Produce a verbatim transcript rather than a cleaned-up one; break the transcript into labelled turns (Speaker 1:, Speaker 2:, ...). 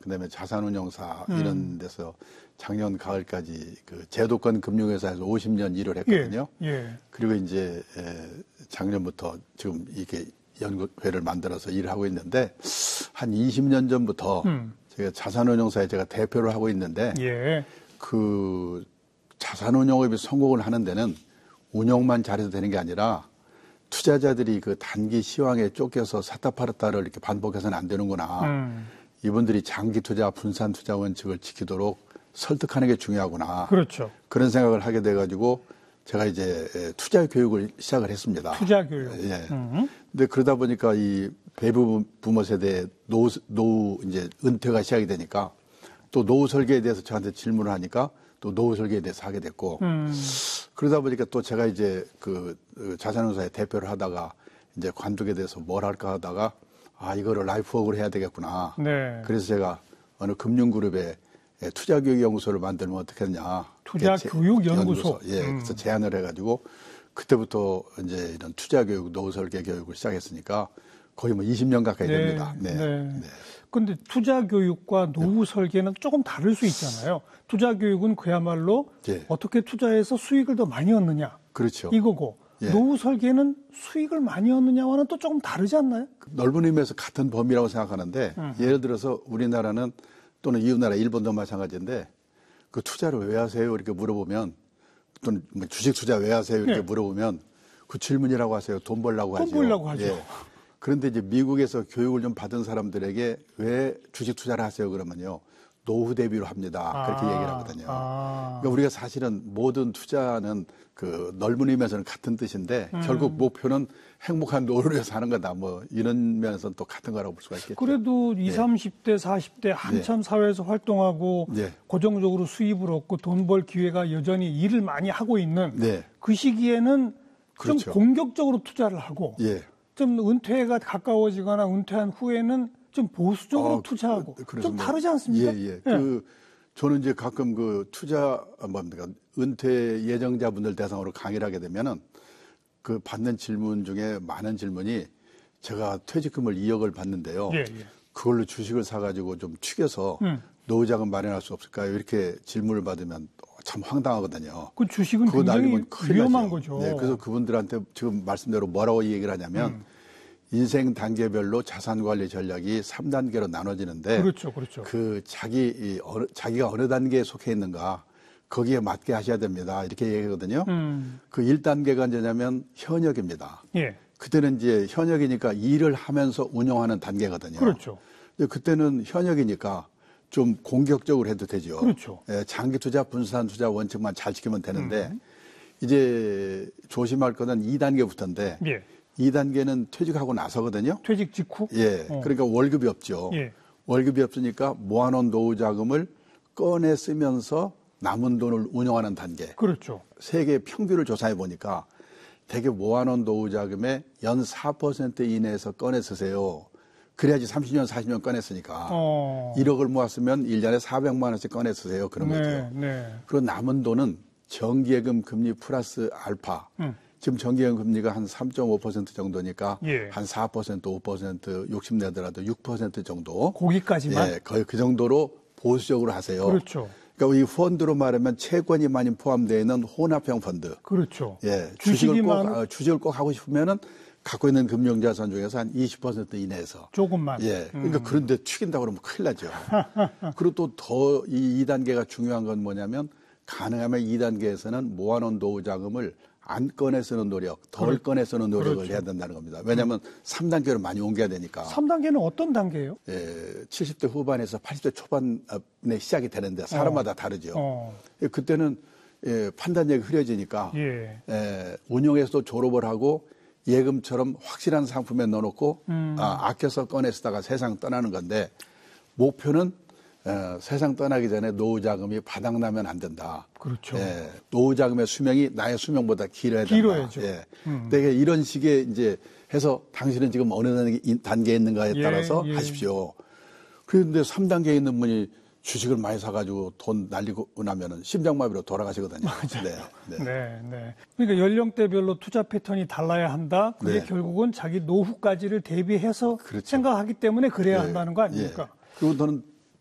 Speaker 1: 그다음에 자산운용사
Speaker 2: 음.
Speaker 1: 이런 데서 작년 가을까지 그 제도권 금융회사에서 오십 년 일을 했거든요.
Speaker 2: 예, 예.
Speaker 1: 그리고 이제 작년부터 지금 이렇게 연구회를 만들어서 일을 하고 있는데 한 이십 년 전부터
Speaker 2: 음.
Speaker 1: 제가 자산운용사에 제가 대표를 하고 있는데
Speaker 2: 예.
Speaker 1: 그 자산운용업이 성공을 하는 데는 운용만 잘해도 되는 게 아니라 투자자들이 그 단기 시황에 쫓겨서 샀다 팔았다를 이렇게 반복해서는 안 되는구나.
Speaker 2: 음.
Speaker 1: 이분들이 장기 투자, 분산 투자 원칙을 지키도록 설득하는 게 중요하구나.
Speaker 2: 그렇죠.
Speaker 1: 그런 생각을 하게 돼가지고 제가 이제 투자 교육을 시작을 했습니다.
Speaker 2: 투자 교육.
Speaker 1: 예.
Speaker 2: 음.
Speaker 1: 근데 그러다 보니까 이 베이비 부모 세대의 노후, 노후 이제 은퇴가 시작이 되니까 또 노후 설계에 대해서 저한테 질문을 하니까 또 노후 설계에 대해서 하게 됐고
Speaker 2: 음.
Speaker 1: 그러다 보니까 또 제가 이제 그 자산운용사의 대표를 하다가 이제 관두게 돼서 뭘 할까 하다가 아 이거를 라이프워크를 해야 되겠구나.
Speaker 2: 네.
Speaker 1: 그래서 제가 어느 금융그룹에 투자교육연구소를 만들면 어떻겠냐.
Speaker 2: 투자교육연구소.
Speaker 1: 예,
Speaker 2: 음.
Speaker 1: 그래서 제안을 해가지고 그때부터 이제 이런 투자교육, 노후설계 교육을 시작했으니까 거의 뭐 이십 년 가까이
Speaker 2: 네,
Speaker 1: 됩니다. 네.
Speaker 2: 네.
Speaker 1: 네.
Speaker 2: 근데 투자 교육과 노후 설계는 조금 다를 수 있잖아요. 투자 교육은 그야말로
Speaker 1: 예.
Speaker 2: 어떻게 투자해서 수익을 더 많이 얻느냐.
Speaker 1: 그렇죠.
Speaker 2: 이거고
Speaker 1: 예.
Speaker 2: 노후 설계는 수익을 많이 얻느냐와는 또 조금 다르지 않나요?
Speaker 1: 넓은 의미에서 같은 범위라고 생각하는데
Speaker 2: 음.
Speaker 1: 예를 들어서 우리나라는 또는 이웃나라 일본도 마찬가지인데 그 투자를 왜 하세요? 이렇게 물어보면 또는 뭐 주식 투자 왜 하세요? 이렇게
Speaker 2: 네.
Speaker 1: 물어보면 그 질문이라고 하세요. 돈 벌라고 하죠.
Speaker 2: 돈 벌라고 하죠.
Speaker 1: 예. 그런데 이제 미국에서 교육을 좀 받은 사람들에게 왜 주식 투자를 하세요? 그러면요. 노후 대비로 합니다. 그렇게
Speaker 2: 아,
Speaker 1: 얘기를 하거든요.
Speaker 2: 아.
Speaker 1: 그러니까 우리가 사실은 모든 투자는 그 넓은 의미에서는 같은 뜻인데
Speaker 2: 음.
Speaker 1: 결국 목표는 행복한 노후를 위해서 하는 거다. 뭐 이런 면에서는 또 같은 거라고 볼 수가 있겠죠.
Speaker 2: 그래도
Speaker 1: 네.
Speaker 2: 이십, 삼십 대, 사십 대 한참
Speaker 1: 네.
Speaker 2: 사회에서 활동하고
Speaker 1: 네.
Speaker 2: 고정적으로 수입을 얻고 돈 벌 기회가 여전히 일을 많이 하고 있는
Speaker 1: 네.
Speaker 2: 그 시기에는
Speaker 1: 그렇죠.
Speaker 2: 좀 공격적으로 투자를 하고
Speaker 1: 예.
Speaker 2: 좀 은퇴가 가까워지거나 은퇴한 후에는 좀 보수적으로
Speaker 1: 어,
Speaker 2: 투자하고
Speaker 1: 그,
Speaker 2: 좀
Speaker 1: 뭐,
Speaker 2: 다르지 않습니까?
Speaker 1: 예, 예. 그 저는 이제 가끔 그 투자 뭡니까 은퇴 예정자분들 대상으로 강의를 하게 되면은 그 받는 질문 중에 많은 질문이 제가 퇴직금을 이억을 받는데요.
Speaker 2: 예, 예.
Speaker 1: 그걸로 주식을 사가지고 좀 튀겨서
Speaker 2: 음.
Speaker 1: 노후자금 마련할 수 없을까요? 이렇게 질문을 받으면 참 황당하거든요.
Speaker 2: 그 주식은
Speaker 1: 그거
Speaker 2: 굉장히
Speaker 1: 날리면 큰일
Speaker 2: 위험한
Speaker 1: 나죠.
Speaker 2: 거죠.
Speaker 1: 네, 그래서 그분들한테 지금 말씀대로 뭐라고 얘기를 하냐면
Speaker 2: 음.
Speaker 1: 인생 단계별로 자산 관리 전략이 삼 단계로 나눠지는데
Speaker 2: 그렇죠, 그렇죠.
Speaker 1: 그 자기 이 어느, 자기가 어느 단계에 속해 있는가 거기에 맞게 하셔야 됩니다. 이렇게 얘기하거든요.
Speaker 2: 음.
Speaker 1: 그 일 단계가 뭐냐면 현역입니다.
Speaker 2: 예,
Speaker 1: 그때는 이제 현역이니까 일을 하면서 운영하는 단계거든요.
Speaker 2: 그렇죠.
Speaker 1: 근데 그때는 현역이니까 좀 공격적으로 해도 되죠.
Speaker 2: 그렇죠.
Speaker 1: 예, 장기 투자, 분산 투자 원칙만 잘 지키면 되는데
Speaker 2: 음.
Speaker 1: 이제 조심할 거는 이 단계부터인데
Speaker 2: 예.
Speaker 1: 이 단계는 퇴직하고 나서거든요.
Speaker 2: 퇴직 직후?
Speaker 1: 예,
Speaker 2: 어.
Speaker 1: 그러니까 월급이 없죠.
Speaker 2: 예.
Speaker 1: 월급이 없으니까 모아놓은 노후 자금을 꺼내 쓰면서 남은 돈을 운영하는 단계.
Speaker 2: 그렇죠.
Speaker 1: 세계 평균을 조사해 보니까 대개 모아놓은 노후 자금의 연 사 퍼센트 이내에서 꺼내 쓰세요. 그래야지 삼십 년, 사십 년 꺼내 쓰니까.
Speaker 2: 어.
Speaker 1: 일억을 모았으면 일 년에 사백만 원씩 꺼내 쓰세요. 그런
Speaker 2: 네,
Speaker 1: 거죠.
Speaker 2: 네.
Speaker 1: 그리고 남은 돈은 정기예금 금리 플러스 알파.
Speaker 2: 음.
Speaker 1: 지금 정기예금 금리가 한 삼 점 오 퍼센트 정도니까
Speaker 2: 예.
Speaker 1: 한 사 퍼센트, 오 퍼센트 욕심내더라도 육 퍼센트 정도.
Speaker 2: 거기까지만?
Speaker 1: 예, 거의 그 정도로 보수적으로 하세요.
Speaker 2: 그렇죠.
Speaker 1: 그러니까 이 펀드로 말하면 채권이 많이 포함되어 있는 혼합형 펀드.
Speaker 2: 그렇죠.
Speaker 1: 예,
Speaker 2: 주식이
Speaker 1: 주식을 꼭,
Speaker 2: 많은-
Speaker 1: 어, 주식을 꼭 하고 싶으면은 갖고 있는 금융자산 중에서 한 이십 퍼센트 이내에서.
Speaker 2: 조금만.
Speaker 1: 예. 그러니까
Speaker 2: 음.
Speaker 1: 그런데 튀긴다 그러면 큰일 나죠. 그리고 또 더 이 이 단계가 중요한 건 뭐냐면 가능하면 이 단계에서는 모아놓은 노후 자금을 안 꺼내 쓰는 노력, 덜
Speaker 2: 그렇-
Speaker 1: 꺼내 쓰는 노력을
Speaker 2: 그렇죠.
Speaker 1: 해야 된다는 겁니다. 왜냐하면 삼 단계로 많이 옮겨야 되니까.
Speaker 2: 삼 단계는 어떤 단계예요?
Speaker 1: 예, 칠십 대 후반에서 팔십 대 초반에 시작이 되는데 사람마다
Speaker 2: 어.
Speaker 1: 다르죠.
Speaker 2: 어.
Speaker 1: 예, 그때는 예, 판단력이 흐려지니까
Speaker 2: 예.
Speaker 1: 예, 운영에서도 졸업을 하고 예금처럼 확실한 상품에 넣어놓고
Speaker 2: 음.
Speaker 1: 아, 아껴서 꺼내 쓰다가 세상 떠나는 건데 목표는 어, 세상 떠나기 전에 노후 자금이 바닥나면 안 된다.
Speaker 2: 그렇죠.
Speaker 1: 예, 노후 자금의 수명이 나의 수명보다 길어야 된다.
Speaker 2: 길어야죠.
Speaker 1: 예.
Speaker 2: 음.
Speaker 1: 근데 이런 식의 이제 해서 당신은 지금 어느 단계- 단계에 있는가에
Speaker 2: 예,
Speaker 1: 따라서
Speaker 2: 예.
Speaker 1: 하십시오. 그런데 삼 단계에 있는 분이 주식을 많이 사가지고 돈 날리고 나면은 심장마비로 돌아가시거든요. 네, 네.
Speaker 2: 네, 네. 그러니까 연령대별로 투자 패턴이 달라야 한다. 그게
Speaker 1: 네.
Speaker 2: 결국은 자기 노후까지를 대비해서
Speaker 1: 그렇죠.
Speaker 2: 생각하기 때문에 그래야
Speaker 1: 예,
Speaker 2: 한다는 거 아닙니까?
Speaker 1: 예. 그리고 저는